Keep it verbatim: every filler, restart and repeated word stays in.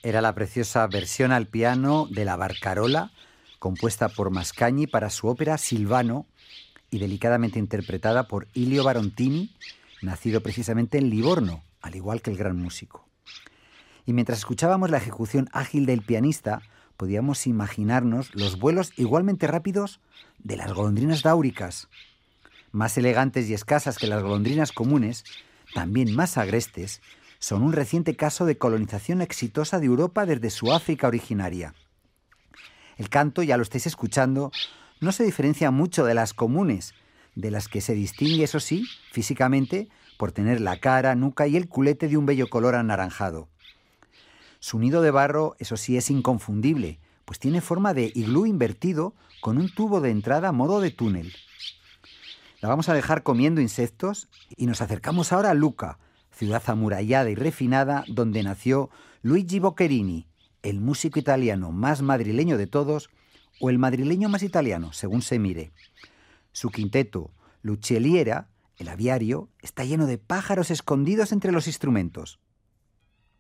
Era la preciosa versión al piano de la Barcarola, compuesta por Mascagni para su ópera Silvano y delicadamente interpretada por Ilio Barontini, nacido precisamente en Livorno, al igual que el gran músico. Y mientras escuchábamos la ejecución ágil del pianista, podíamos imaginarnos los vuelos igualmente rápidos de las golondrinas dáuricas, más elegantes y escasas que las golondrinas comunes, también más agrestes, son un reciente caso de colonización exitosa de Europa desde su África originaria. El canto, ya lo estáis escuchando, no se diferencia mucho de las comunes, de las que se distingue, eso sí, físicamente, por tener la cara, nuca y el culete de un bello color anaranjado. Su nido de barro, eso sí, es inconfundible, pues tiene forma de iglú invertido con un tubo de entrada a modo de túnel. La vamos a dejar comiendo insectos y nos acercamos ahora a Lucca, ciudad amurallada y refinada donde nació Luigi Boccherini, el músico italiano más madrileño de todos, o el madrileño más italiano, según se mire. Su quinteto, Luccelliera, el aviario, está lleno de pájaros escondidos entre los instrumentos.